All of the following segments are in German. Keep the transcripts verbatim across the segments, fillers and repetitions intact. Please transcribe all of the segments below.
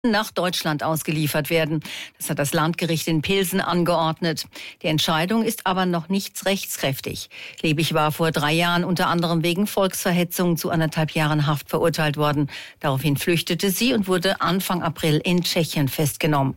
nach Deutschland ausgeliefert werden. Das hat das Landgericht in Pilsen angeordnet. Die Entscheidung ist aber noch nicht rechtskräftig. Liebig war vor drei Jahren unter anderem wegen Volksverhetzung zu anderthalb Jahren Haft verurteilt worden. Daraufhin flüchtete sie und wurde Anfang April in Tschechien festgenommen.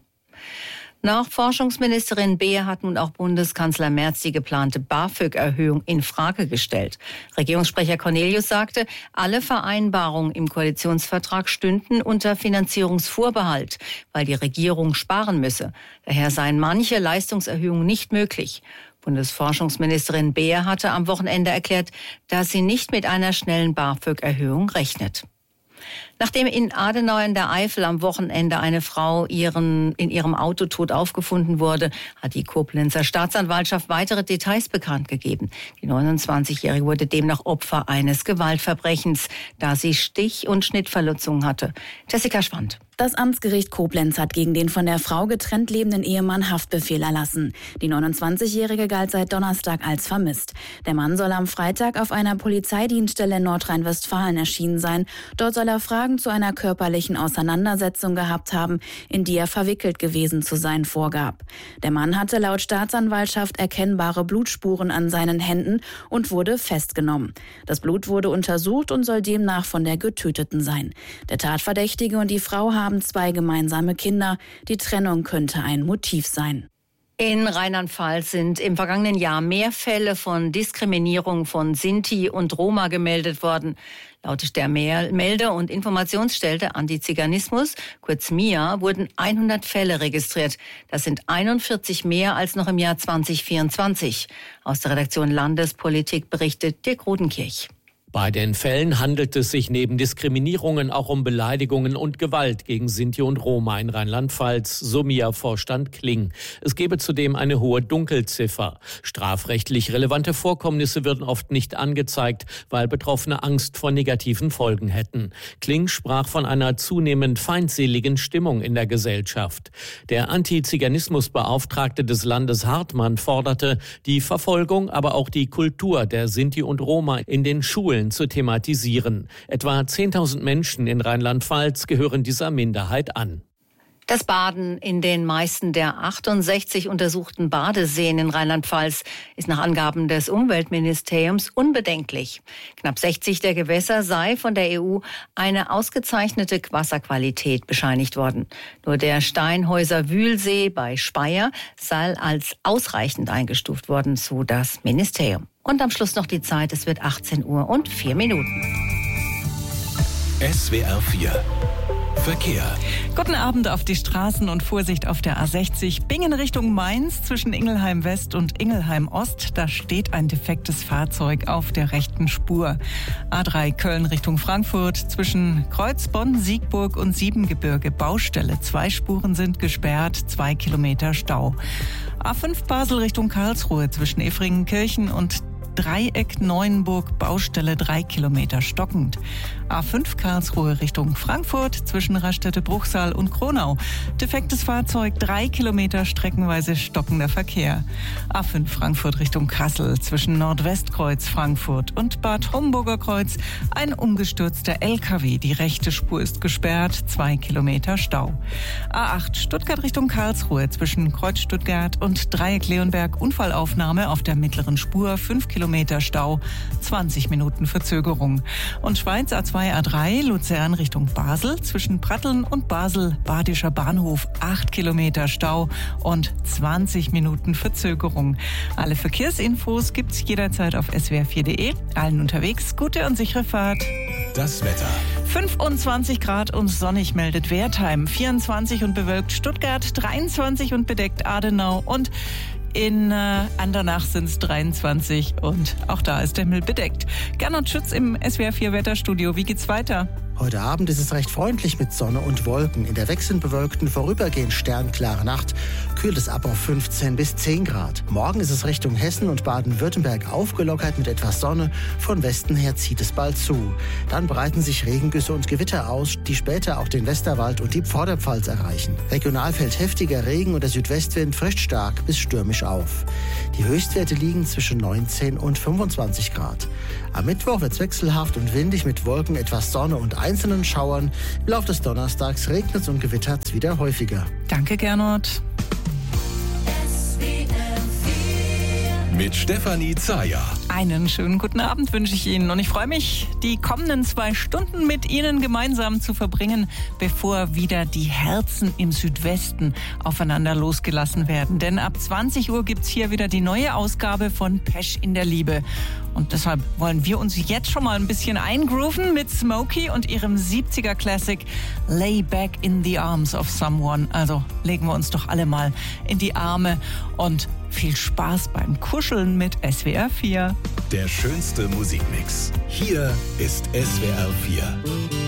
Nach Forschungsministerin Beer hat nun auch Bundeskanzler Merz die geplante BAföG-Erhöhung in Frage gestellt. Regierungssprecher Cornelius sagte, alle Vereinbarungen im Koalitionsvertrag stünden unter Finanzierungsvorbehalt, weil die Regierung sparen müsse. Daher seien manche Leistungserhöhungen nicht möglich. Bundesforschungsministerin Beer hatte am Wochenende erklärt, dass sie nicht mit einer schnellen BAföG-Erhöhung rechnet. Nachdem in Adenau in der Eifel am Wochenende eine Frau ihren, in ihrem Auto tot aufgefunden wurde, hat die Koblenzer Staatsanwaltschaft weitere Details bekannt gegeben. Die neunundzwanzigjährige wurde demnach Opfer eines Gewaltverbrechens, da sie Stich- und Schnittverletzungen hatte. Jessica Schwand. Das Amtsgericht Koblenz hat gegen den von der Frau getrennt lebenden Ehemann Haftbefehl erlassen. Die neunundzwanzigjährige galt seit Donnerstag als vermisst. Der Mann soll am Freitag auf einer Polizeidienststelle in Nordrhein-Westfalen erschienen sein. Dort soll er Fragen zu einer körperlichen Auseinandersetzung gehabt haben, in die er verwickelt gewesen zu sein vorgab. Der Mann hatte laut Staatsanwaltschaft erkennbare Blutspuren an seinen Händen und wurde festgenommen. Das Blut wurde untersucht und soll demnach von der Getöteten sein. Der Tatverdächtige und die Frau haben haben zwei gemeinsame Kinder. Die Trennung könnte ein Motiv sein. In Rheinland-Pfalz sind im vergangenen Jahr mehr Fälle von Diskriminierung von Sinti und Roma gemeldet worden. Laut der Melde- und Informationsstelle Antiziganismus, kurz M I A, wurden hundert Fälle registriert. Das sind einundvierzig mehr als noch im Jahr zweitausendvierundzwanzig. Aus der Redaktion Landespolitik berichtet Dirk Rodenkirch. Bei den Fällen handelt es sich neben Diskriminierungen auch um Beleidigungen und Gewalt gegen Sinti und Roma in Rheinland-Pfalz, so M I A-Vorstand Kling. Es gebe zudem eine hohe Dunkelziffer. Strafrechtlich relevante Vorkommnisse würden oft nicht angezeigt, weil Betroffene Angst vor negativen Folgen hätten. Kling sprach von einer zunehmend feindseligen Stimmung in der Gesellschaft. Der Antiziganismusbeauftragte des Landes Hartmann forderte, die Verfolgung, aber auch die Kultur der Sinti und Roma in den Schulen zu thematisieren. Etwa zehntausend Menschen in Rheinland-Pfalz gehören dieser Minderheit an. Das Baden in den meisten der achtundsechzig untersuchten Badeseen in Rheinland-Pfalz ist nach Angaben des Umweltministeriums unbedenklich. Knapp sechzig der Gewässer sei von der E U eine ausgezeichnete Wasserqualität bescheinigt worden. Nur der Steinhäuser Wühlsee bei Speyer sei als ausreichend eingestuft worden, so das Ministerium. Und am Schluss noch die Zeit, es wird achtzehn Uhr und vier Minuten. S W R vier Verkehr. Guten Abend auf die Straßen und Vorsicht auf der A sechzig. Bingen Richtung Mainz zwischen Ingelheim West und Ingelheim Ost. Da steht ein defektes Fahrzeug auf der rechten Spur. A drei Köln Richtung Frankfurt zwischen Kreuzbonn, Siegburg und Siebengebirge. Baustelle. Zwei Spuren sind gesperrt, zwei Kilometer Stau. A fünf Basel Richtung Karlsruhe zwischen Efringenkirchen und Dreieck Neuenburg, Baustelle drei Kilometer stockend. A fünf Karlsruhe Richtung Frankfurt zwischen Raststätte-Bruchsal und Kronau. Defektes Fahrzeug, drei Kilometer streckenweise stockender Verkehr. A fünf Frankfurt Richtung Kassel zwischen Nordwestkreuz Frankfurt und Bad Homburger Kreuz. Ein umgestürzter L K W. Die rechte Spur ist gesperrt, zwei Kilometer Stau. A acht Stuttgart Richtung Karlsruhe zwischen Kreuz Stuttgart und Dreieck Leonberg. Unfallaufnahme auf der mittleren Spur, fünf Kilometer Stau, zwanzig Minuten Verzögerung. Und Schweiz A zwei A drei Luzern Richtung Basel zwischen Pratteln und Basel Badischer Bahnhof, acht Kilometer Stau und zwanzig Minuten Verzögerung. Alle Verkehrsinfos gibt's jederzeit auf s w r vier punkt d e. Allen unterwegs gute und sichere Fahrt. Das Wetter. fünfundzwanzig Grad und sonnig meldet Wertheim, vierundzwanzig und bewölkt Stuttgart, dreiundzwanzig und bedeckt Adenau und in äh, Andernach sind es dreiundzwanzig und auch da ist der Himmel bedeckt. Gernot Schütz im S W R vier Wetterstudio. Wie geht's weiter? Heute Abend ist es recht freundlich mit Sonne und Wolken. In der wechselnd bewölkten, vorübergehend sternklare Nacht kühlt es ab auf fünfzehn bis zehn Grad. Morgen ist es Richtung Hessen und Baden-Württemberg aufgelockert mit etwas Sonne. Von Westen her zieht es bald zu. Dann breiten sich Regengüsse und Gewitter aus, die später auch den Westerwald und die Vorderpfalz erreichen. Regional fällt heftiger Regen und der Südwestwind frischt stark bis stürmisch auf. Die Höchstwerte liegen zwischen neunzehn und fünfundzwanzig Grad. Am Mittwoch wird es wechselhaft und windig mit Wolken, etwas Sonne und vereinzelten Schauern. Im Laufe des Donnerstags regnet es und gewittert es wieder häufiger. Danke, Gernot. Mit Stefanie Zayer. Einen schönen guten Abend wünsche ich Ihnen und ich freue mich, die kommenden zwei Stunden mit Ihnen gemeinsam zu verbringen, bevor wieder die Herzen im Südwesten aufeinander losgelassen werden. Denn ab zwanzig Uhr gibt's hier wieder die neue Ausgabe von Pesch in der Liebe. Und deshalb wollen wir uns jetzt schon mal ein bisschen eingrooven mit Smokey und ihrem siebziger Classic Lay Back in the Arms of Someone. Also legen wir uns doch alle mal in die Arme und viel Spaß beim Kuscheln mit S W R vier. Der schönste Musikmix. Hier ist S W R vier.